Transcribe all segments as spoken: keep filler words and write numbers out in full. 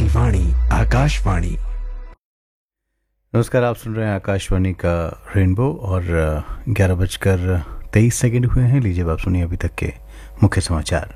वाणी आकाशवाणी। नमस्कार, आप सुन रहे हैं आकाशवाणी का रेनबो और ग्यारह बजकर तेईस सेकेंड हुए हैं। लीजिए आप सुनिए अभी तक के मुख्य समाचार।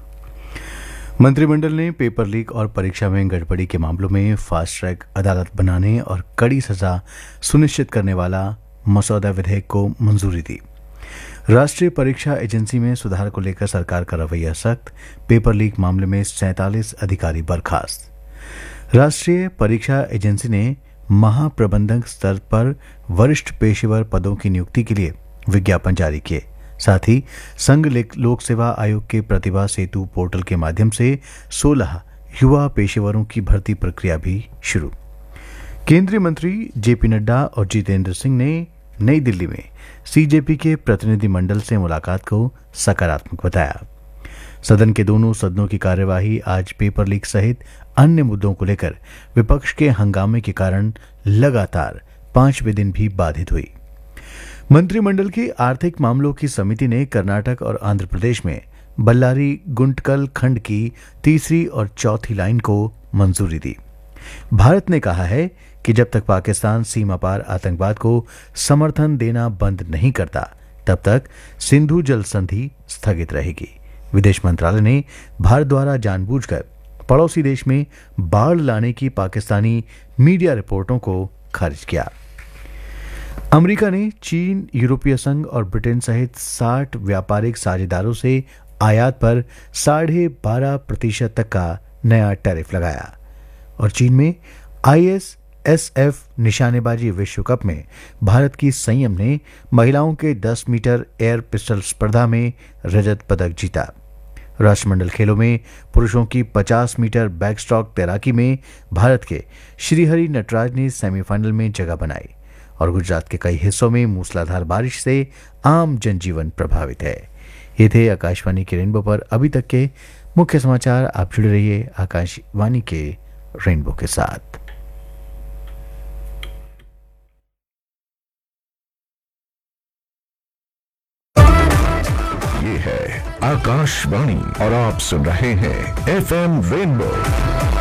मंत्रिमंडल ने पेपर लीक और परीक्षा में गड़बड़ी के मामलों में फास्ट ट्रैक अदालत बनाने और कड़ी सजा सुनिश्चित करने वाला मसौदा विधेयक को मंजूरी दी। राष्ट्रीय परीक्षा एजेंसी में सुधार को लेकर सरकार का रवैया सख्त, पेपर लीक मामले में सैंतालीस अधिकारी बर्खास्त। राष्ट्रीय परीक्षा एजेंसी ने महाप्रबंधक स्तर पर वरिष्ठ पेशेवर पदों की नियुक्ति के लिए विज्ञापन जारी किए। साथ ही संघ लोक सेवा आयोग के प्रतिभा सेतु पोर्टल के माध्यम से सोलह युवा पेशेवरों की भर्ती प्रक्रिया भी शुरू। केंद्रीय मंत्री जेपी नड्डा और जितेंद्र सिंह ने नई दिल्ली में सीजेपी के प्रतिनिधि मंडल से मुलाकात को सकारात्मक बताया। सदन के दोनों सदनों की कार्यवाही आज पेपर लीक सहित अन्य मुद्दों को लेकर विपक्ष के हंगामे के कारण लगातार पांचवें दिन भी बाधित हुई। मंत्रिमंडल की आर्थिक मामलों की समिति ने कर्नाटक और आंध्र प्रदेश में बल्लारी गुंटकल खंड की तीसरी और चौथी लाइन को मंजूरी दी। भारत ने कहा है कि जब तक पाकिस्तान सीमा पार आतंकवाद को समर्थन देना बंद नहीं करता, तब तक सिंधु जल संधि स्थगित रहेगी। विदेश मंत्रालय ने भारत द्वारा जानबूझकर पड़ोसी देश में बाढ़ लाने की पाकिस्तानी मीडिया रिपोर्टों को खारिज किया। अमेरिका ने चीन, यूरोपीय संघ और ब्रिटेन सहित साठ व्यापारिक साझेदारों से आयात पर साढ़े बारह प्रतिशत तक का नया टैरिफ लगाया। और चीन में आई एस एस एफ निशानेबाजी विश्व कप में भारत की संयम ने महिलाओं के दस मीटर एयर पिस्टल स्पर्धा में रजत पदक जीता। राष्ट्रमंडल खेलों में पुरुषों की पचास मीटर बैकस्ट्रोक तैराकी में भारत के श्रीहरि नटराज ने सेमीफाइनल में जगह बनाई। और गुजरात के कई हिस्सों में मूसलाधार बारिश से आम जनजीवन प्रभावित है। ये थे आकाशवाणी के रेनबो पर अभी तक के मुख्य समाचार। आप जुड़े रहिए आकाशवाणी के रेनबो के साथ। ये है आकाशवाणी और आप सुन रहे हैं एफ एम रेनबो